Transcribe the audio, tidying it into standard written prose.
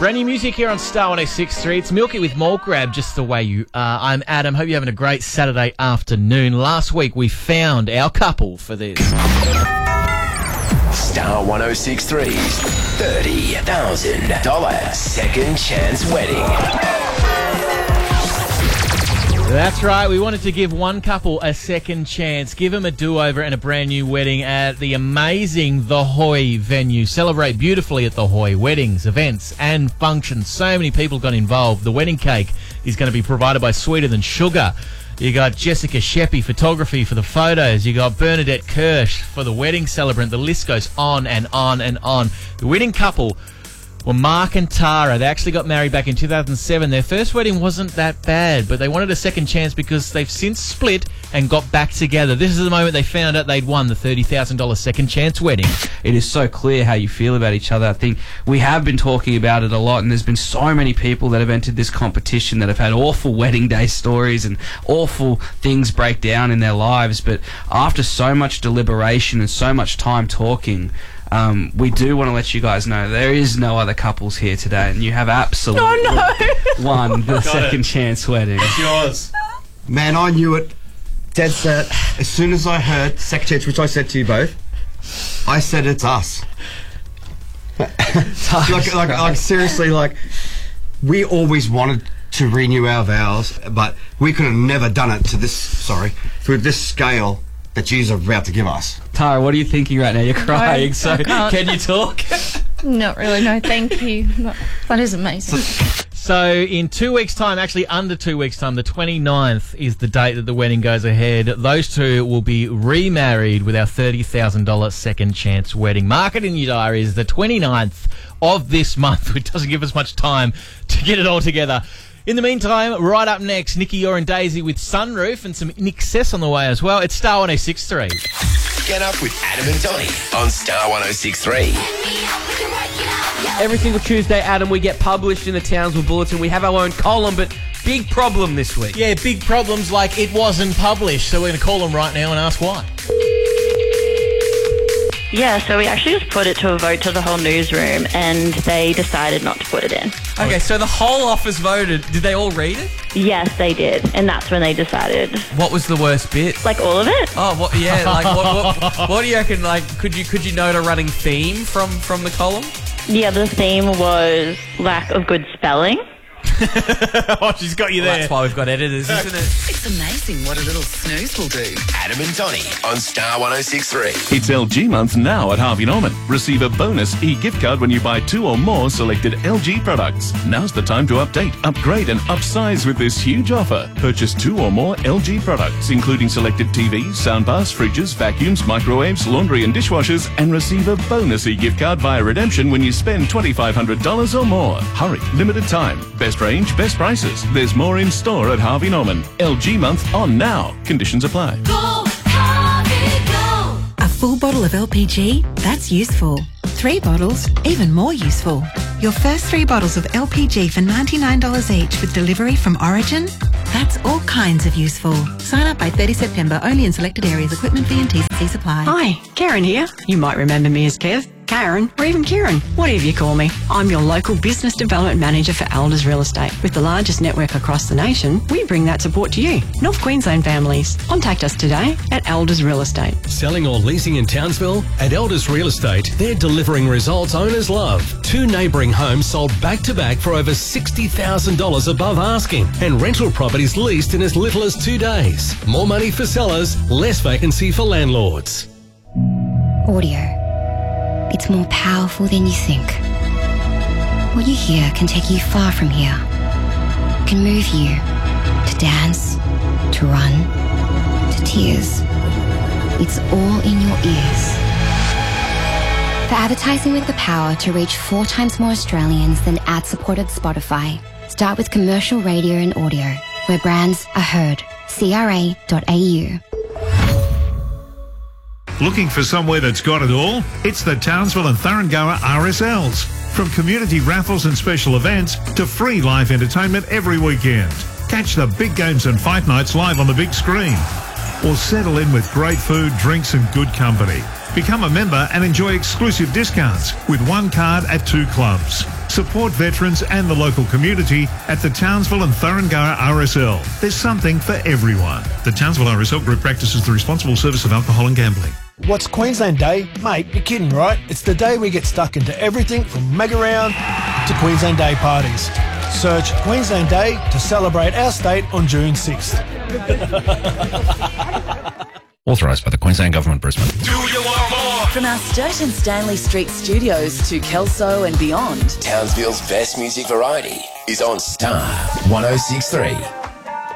Brand new music here on Star 106.3. It's Milky with Mall Grab, just the way you are. I'm Adam. Hope you're having a great Saturday afternoon. Last week we found our couple for this. Star 106.3's $30,000 second chance wedding. That's right. We wanted to give one couple a second chance, give them a do-over and a brand new wedding at the amazing The Hoy venue. Celebrate beautifully at The Hoy. Weddings, events and functions. So many people got involved. The wedding cake is going to be provided by Sweeter Than Sugar. You got Jessica Sheppy, photography for the photos. You got Bernadette Kirsch for the wedding celebrant. The list goes on and on and on. The winning couple were Mark and Tara. They actually got married back in 2007. Their first wedding wasn't that bad, but they wanted a second chance because they've since split and got back together. This is the moment they found out they'd won the $30,000 second chance wedding. It is so clear how you feel about each other. I think we have been talking about it a lot, and there's been so many people that have entered this competition that have had awful wedding day stories and awful things break down in their lives. But after so much deliberation and so much time talking, we do want to let you guys know there is no other couples here today, and you have absolutely won the second chance wedding. It's yours. Man, I knew it dead set. As soon as I heard second chance, which I said to you both, I said it's us. like seriously, like we always wanted to renew our vows, but we could have never done it to this, through this scale that Jesus are about to give us. Tara, what are you thinking right now? You're crying, so can you talk? Not really, no, thank you. That is amazing. So in 2 weeks' time, actually under 2 weeks' time, the 29th is the date that the wedding goes ahead. Those two will be remarried with our $30,000 second chance wedding. Mark it in your diaries, the 29th of this month, which doesn't give us much time to get it all together. In the meantime, right up next, Nikki, Yor and Daisy with Sunroof and some INXS on the way as well. It's Star 106.3. Get up with Adam and Donny on Star 106.3. Every single Tuesday, Adam, we get published in the Townsville Bulletin. We have our own column, but big problem this week. Yeah, big problems like it wasn't published. So we're going to call them right now and ask why. Yeah, so we actually just put it to a vote to the whole newsroom, and they decided not to put it in. Okay, so the whole office voted. Did they all read it? Yes, they did, and that's when they decided. What was the worst bit? Like all of it? Oh, what? Yeah, like what do you reckon? Like, could you note a running theme from the column? Yeah, the theme was lack of good spelling. Oh, she's got you there. That's why we've got editors, isn't it? It's amazing what a little snooze will do. Adam and Donny on Star 106.3. It's LG month now at Harvey Norman. Receive a bonus e-gift card when you buy 2 or more selected LG products. Now's the time to update, upgrade and upsize with this huge offer. Purchase 2 or more LG products, including selected TVs, soundbars, fridges, vacuums, microwaves, laundry and dishwashers, and receive a bonus e-gift card via redemption when you spend $2,500 or more. Hurry, limited time. Best range, best prices. There's more in store at Harvey Norman. LG month on now. Conditions apply. Go, Harvey, go! A full bottle of LPG? That's useful. 3 bottles? Even more useful. Your first 3 bottles of LPG for $99 each with delivery from Origin? That's all kinds of useful. Sign up by 30 September, only in selected areas. Equipment fee and T&C supply. Hi, Karen here. You might remember me as Kev, Karen, or even Kieran, whatever you call me. I'm your local business development manager for Elders Real Estate. With the largest network across the nation, we bring that support to you, North Queensland families. Contact us today at Elders Real Estate. Selling or leasing in Townsville? At Elders Real Estate, they're delivering results owners love. 2 neighbouring homes sold back-to-back for over $60,000 above asking, and rental properties leased in as little as 2 days. More money for sellers, less vacancy for landlords. Audio. It's more powerful than you think. What you hear can take you far from here. Can move you to dance, to run, to tears. It's all in your ears. For advertising with the power to reach 4 times more Australians than ad-supported Spotify, start with commercial radio and audio, where brands are heard. CRA.au. Looking for somewhere that's got it all? It's the Townsville and Thuringowa RSLs. From community raffles and special events to free live entertainment every weekend. Catch the big games and fight nights live on the big screen. Or settle in with great food, drinks and good company. Become a member and enjoy exclusive discounts with 1 card at 2 clubs. Support veterans and the local community at the Townsville and Thurrangower RSL. There's something for everyone. The Townsville RSL Group practices the responsible service of alcohol and gambling. What's Queensland Day? Mate, you're kidding, right? It's the day we get stuck into everything from mega round to Queensland Day parties. Search Queensland Day to celebrate our state on June 6th. Authorised by the Queensland Government, Brisbane. Do you want more? From our Sturt and Stanley Street studios to Kelso and beyond, Townsville's best music variety is on Star 106.3.